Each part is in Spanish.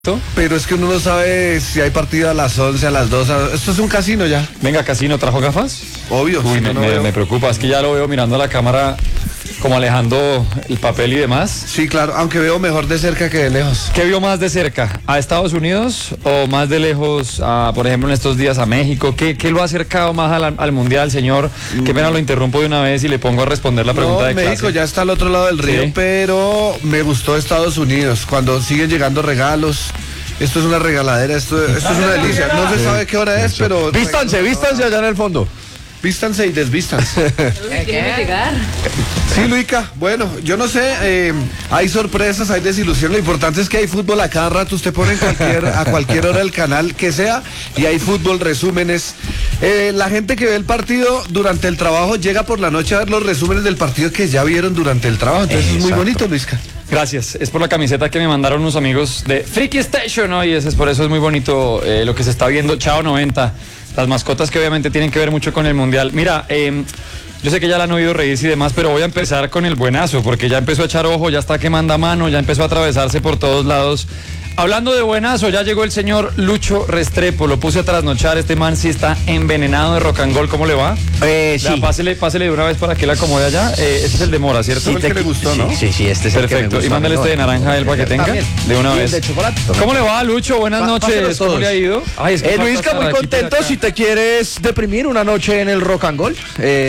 Pero es que uno no sabe si hay partido a las 11, a las 2. Esto es un casino ya. Venga, casino, ¿trajo gafas? Obvio. Uy, me preocupa, es que ya lo veo mirando a la cámara como alejando el papel y demás. Sí, claro, aunque veo mejor de cerca que de lejos. ¿Qué vio más de cerca? ¿A Estados Unidos o más de lejos, por ejemplo, en estos días a México? ¿Qué lo ha acercado más al Mundial, señor? Qué pena lo interrumpo de una vez y le pongo a responder la pregunta de México clase. Ya está al otro lado del río, sí. Pero me gustó Estados Unidos, cuando siguen llegando regalos. Esto es una regaladera, esto es una delicia. No se sabe qué hora es, pero... Vístanse allá en el fondo. Vístanse y desvístanse. ¿Quieren llegar? Sí, Luica, bueno, yo no sé, hay sorpresas, hay desilusión, lo importante es que hay fútbol a cada rato, usted pone a cualquier hora el canal que sea y hay fútbol, resúmenes. La gente que ve el partido durante el trabajo llega por la noche a ver los resúmenes del partido que ya vieron durante el trabajo, entonces es muy bonito, Luisca. Gracias, es por la camiseta que me mandaron unos amigos de Freaky Station, ¿no? Y por eso es muy bonito lo que se está viendo, Chao 90, las mascotas que obviamente tienen que ver mucho con el Mundial. Mira, yo sé que ya la han oído reírse y demás, pero voy a empezar con el buenazo, porque ya empezó a echar ojo, ya está quemando a mano, ya empezó a atravesarse por todos lados. Hablando de buenazo, ya llegó el señor Lucho Restrepo, lo puse a trasnochar, este man sí está envenenado de rock and roll, ¿cómo le va? Sí. Ya, pásele de una vez para que la acomode allá, ese es el de mora, ¿cierto? Sí, el que le gustó, ¿no? Sí, este es perfecto. El que me gustó. Y mándale este de naranja a él para que tenga, de una vez. De chocolate. ¿Cómo le va, Lucho? Buenas noches, ¿cómo le ha ido? Ay, es que Luisca, muy contento, si te quieres deprimir una noche en el rock and roll.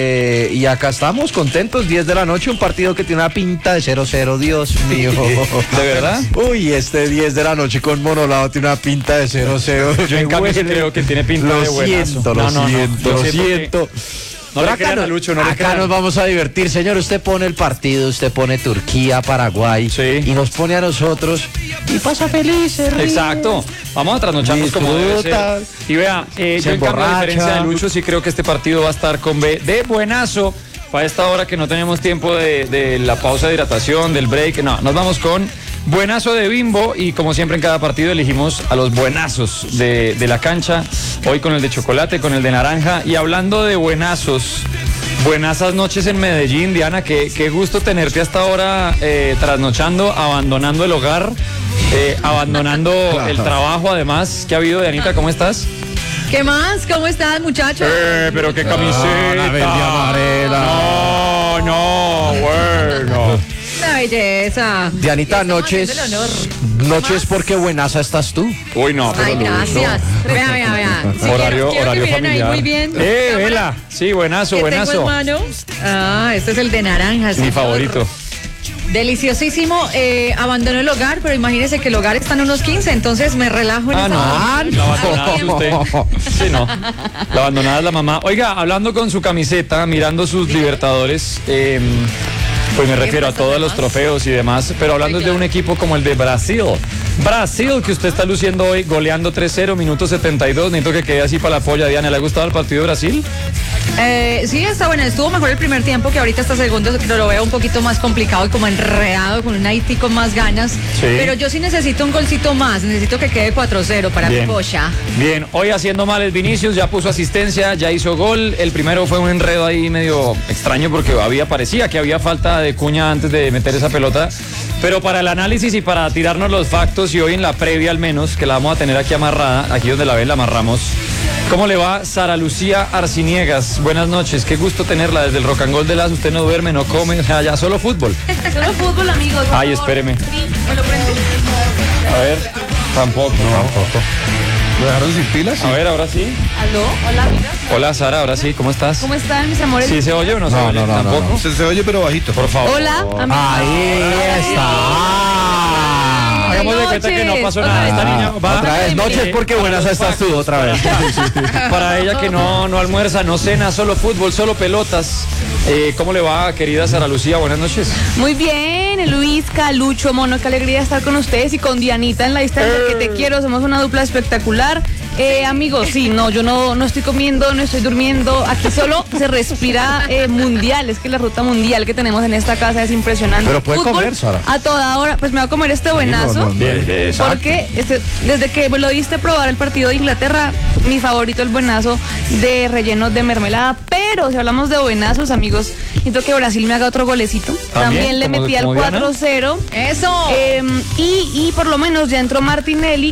Y acá estamos, contentos, 10 de la noche, un partido que tiene una pinta de 0-0, Dios mío. ¿De verdad? Uy, este 10 de la noche con Monolado tiene una pinta de 0-0. Yo en cambio creo que tiene pinta de buenazo. Lo siento. No le crean a Lucho, no le acá crean. nos vamos a divertir, señor. Usted pone el partido, usted pone Turquía, Paraguay, sí. Y nos pone a nosotros y pasa feliz. Exacto. Vamos a trasnocharnos como debe ser. Y vea, yo en cambio, a diferencia de Lucho, sí creo que este partido va a estar con B de buenazo. Para esta hora que no tenemos tiempo de la pausa de hidratación, del break, no, nos vamos con buenazo de Bimbo y como siempre en cada partido elegimos a los buenazos de la cancha, hoy con el de chocolate, con el de naranja. Y hablando de buenazos, buenazas noches en Medellín, Diana, qué gusto tenerte hasta ahora trasnochando, abandonando el hogar, abandonando el trabajo además. ¿Qué ha habido, Dianita? ¿Cómo estás? ¿Qué más? ¿Cómo están, muchachos? Pero qué camiseta. No, bueno. Una belleza. Dianita, noches porque buenaza estás tú. Uy, no, pero ay, gracias. Vea. Si horario quiero que miren familiar. ahí muy bien. Vela. Sí, buenazo. Tengo en mano. Este es el de naranja. Mi favorito. Deliciosísimo, abandono el hogar, pero imagínese que el hogar está en unos 15, entonces me relajo en esa La abandonada es usted. Sí, no. La abandonada es la mamá. Oiga, hablando con su camiseta, mirando sus Libertadores, pues me refiero a todos los trofeos y demás, pero hablando de un equipo como el de Brasil, que usted está luciendo hoy, goleando 3-0, minuto 72, necesito que quede así para la polla. Diana, ¿le ha gustado el partido de Brasil? Sí, está bueno, estuvo mejor el primer tiempo, que ahorita está segundo, pero lo veo un poquito más complicado y como enredado, con un Haití con más ganas, sí. Pero yo sí necesito un golcito más, necesito que quede 4-0 para mi polla. Bien, hoy haciendo mal el Vinicius, ya puso asistencia, ya hizo gol, el primero fue un enredo ahí medio extraño porque parecía que había falta de cuña antes de meter esa pelota, pero para el análisis y para tirarnos los factos, y hoy en la previa al menos, que la vamos a tener aquí amarrada, aquí donde la ven la amarramos. ¿Cómo le va Sara Lucía Arciniegas? Buenas noches, qué gusto tenerla desde el Rock and Roll de Las. Usted no duerme, no come, o sea, ya solo fútbol. Solo fútbol, amigos. Ay, espéreme. Sí, me lo prendo. A ver, tampoco. ¿Lo dejaron sin pilas? A ver, ahora sí. ¿Aló? Hola, mira. Hola, Sara, ahora sí, ¿cómo estás? ¿Cómo están, mis amores? ¿Sí se oye o no se oye? ¿Tampoco? Se oye, pero bajito. Por favor. Hola, amigos. Ahí está. Hagamos de cuenta que no pasó nada. Esta niña va. Otra vez, noches porque buenaza estás tú, otra vez. Para ella que no almuerza, no cena, solo fútbol, solo pelotas. ¿Cómo le va, querida Sara Lucía? Buenas noches. Muy bien, Luisca, Lucho, Mono, qué alegría estar con ustedes y con Dianita en la distancia, que te quiero, somos una dupla espectacular. Amigos, sí, no, yo no estoy comiendo, no estoy durmiendo. Aquí solo se respira mundial. Es que la ruta mundial que tenemos en esta casa es impresionante. Pero puede Fútbol comer, Sara. a toda hora. Pues me voy a comer este buenazo. Porque desde que lo diste probar el partido de Inglaterra, mi favorito el buenazo de relleno de mermelada. Pero si hablamos de buenazos, amigos, siento que Brasil me haga otro golecito. También le metí al 4-0. Eso. Y por lo menos ya entró Martinelli